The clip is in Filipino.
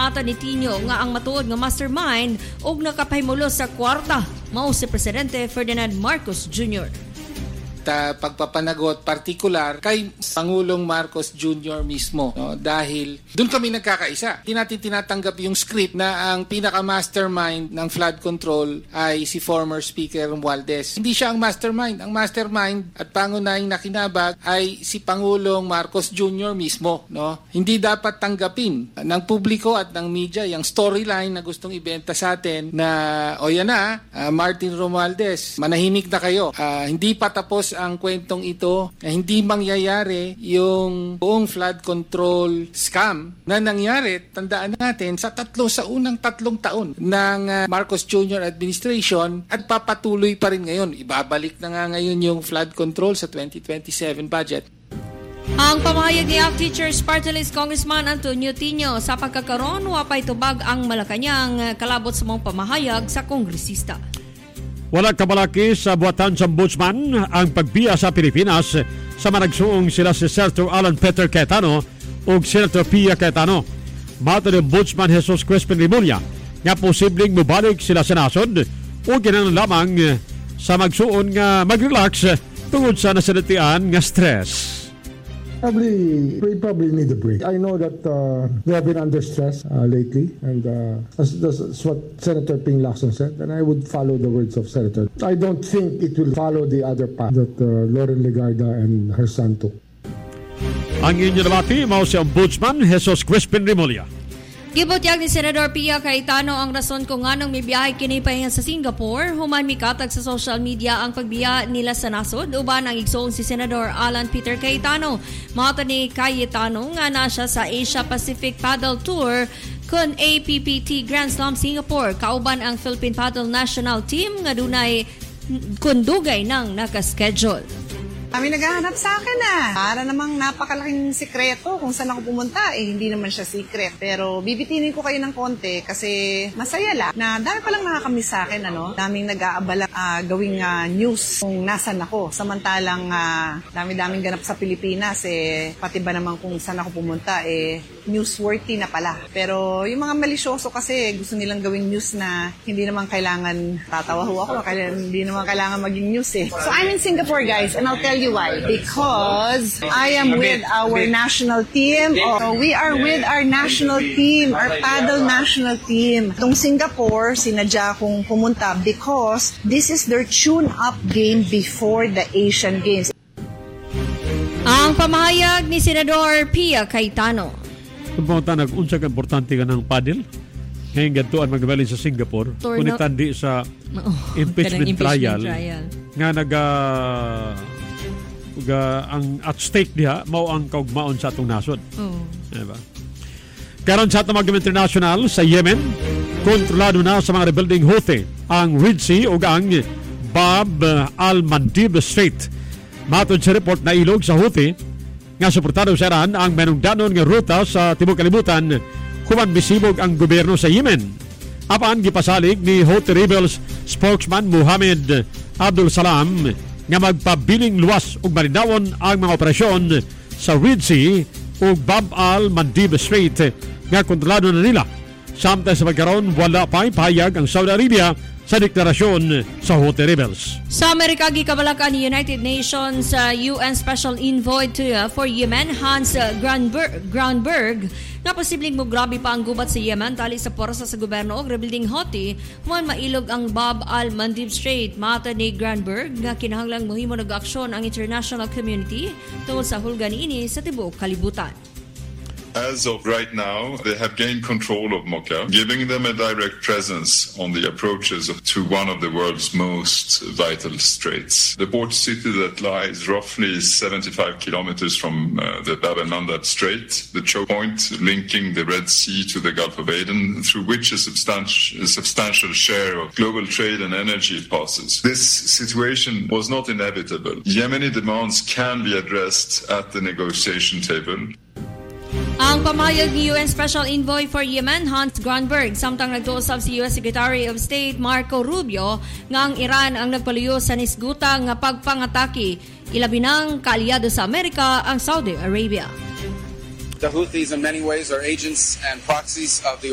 mata ni Tino nga ang matuod nga mastermind ug nakapahimulo sa kwarta mao si Presidente Ferdinand Marcos Jr. Pagpapanagot partikular kay Pangulong Marcos Jr. mismo, no? Dahil doon kami nagkakaisa. Hindi natin tinatanggap yung script na ang pinaka-mastermind ng flood control ay si former Speaker Romualdez. Hindi siya ang mastermind. Ang mastermind at pangunahing nakinabag ay si Pangulong Marcos Jr. mismo, no? Hindi dapat tanggapin ng publiko at ng media yung storyline na gustong ibenta sa atin na o yan na, Martin Romualdez, manahimik na kayo. Hindi pa tapos ang kwentong ito, hindi mangyayari yung buong flood control scam na nangyari, tandaan natin, sa unang 3 taon ng Marcos Jr. administration at papatuloy pa rin ngayon. Ibabalik na nga ngayon yung flood control sa 2027 budget. Ang pamahayag ni ACT Teachers Party List Congressman Antonio Tino sa pagkakaroon wapay tubag ang Malacanang kalabot sa mga pamahayag sa kongresista. Wala kabalaki sa buwatan sa ombudsman ang pagbiya sa Pilipinas sa managsuong sila si Senator Alan Peter Cayetano o Senator Pia Cayetano. Mato ni Ombudsman Jesus Crispin Rimulya nga posibleng mubalik sila sa nasod o ginang lamang sa magsuon nga mag-relax tungod sa nasalitian nga stress. We probably need a break. I know that they have been under stress lately, and that's what Senator Ping Lacson said, and I would follow the words of Senator. I don't think it will follow the other path that Lauren Legarda and her son took. Ang inyo nabati, mao si Ombudsman Jesus Crispin Rimulya. Gibutyag ni Senador Pia Cayetano ang rason kung nganong may biyahe kinipahingan sa Singapore. Human mikatag sa social media ang pagbiya nila sa nasod. Uban ang igsoon si Senador Alan Peter Cayetano. Mata ni Cayetano nga na siya sa Asia Pacific Paddle Tour kun APPT Grand Slam Singapore. Kauban ang Philippine Paddle National Team nga dunay kundugay nang nakaschedule. Kami naghahanap sa akin para namang napakalaking sikreto kung saan ako pumunta. Hindi naman siya secret. Pero bibitinin ko kayo ng konti kasi masaya lang na dami palang nakakamiss sa akin. Daming nag-aabala gawing news kung nasan ako. Samantalang dami-daming ganap sa Pilipinas. Pati ba naman kung saan ako pumunta, newsworthy na pala. Pero yung mga malisyoso kasi gusto nilang gawing news na hindi naman kailangan tatawa ho ako. Hindi naman kailangan maging news So I'm in Singapore, guys, and I'll tell you why. Because I am with our national team. We are with our national team, our paddle national team. Itong Singapore, sinadya kong pumunta because this is their tune-up game before the Asian Games. Ang pamahayag ni Senador Pia Cayetano. Pumunta nag-unsa ka importante ka ng paddle? Ngayon gantuan magbalik sa Singapore. Kunitandi sa impeachment trial. Nga ang at stake diha mao ang kaugmaon sa atong nasod. Diba? Karon sa atong mga international sa Yemen, kontrolado na sa mga rebuilding Houthi ang Red Sea ug ang Bab al-Mandib Strait. Matod sa report na ilog sa Houthi nga suportado sa Iran ang manungdanon nga ruta sa tibuok kalibutan human misibog ang gobyerno sa Yemen. Apan gipasalig ni Houthi rebels spokesman Mohammed Abdul Salam nga magpabiling luwas ug malinawon ang mga operasyon sa Red Sea ug Bab al-Mandib Strait nga kontrolado na nila. Samtang sa pagkaroon, wala pa'y pahayag ang Saudi Arabia sa deklarasyon sa Houthi rebels. Sa Amerika, gikabalakan ni United Nations UN Special Envoy for Yemen, Hans Grundberg, na posibleng mugrabe pa ang gubat sa Yemen tali sa porsa sa gobyerno og rebuilding Houthi human mailog ang Bab al-Mandib Strait. Mata ni Grundberg nga kinahanglang mohimo nag-aksyon ang international community tungod sa hulga niini sa tibuok kalibutan. As of right now, they have gained control of Mocha, giving them a direct presence on the approaches to one of the world's most vital straits. The port city that lies roughly 75 kilometers from the Bab el-Mandeb Strait, the choke point linking the Red Sea to the Gulf of Aden, through which a substantial share of global trade and energy passes. This situation was not inevitable. Yemeni demands can be addressed at the negotiation table. Ang pamahayag ni UN Special Envoy for Yemen, Hans Grundberg, samtang nagtuusap si US Secretary of State Marco Rubio nga ang Iran ang nagpaluyo sa nisguta nga pagpangatake, ilabi ng kaalyado sa Amerika ang Saudi Arabia. The Houthis in many ways are agents and proxies of the